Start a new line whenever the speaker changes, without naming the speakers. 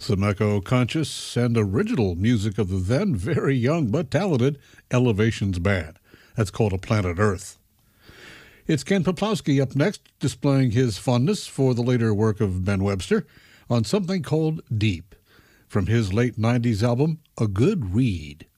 Some echo-conscious and original music of the then very young but talented Elevations Band. That's called A Planet Earth. It's Ken Peplowski up next, displaying his fondness for the later work of Ben Webster on something called Deep, from his late 90s album, A Good Read.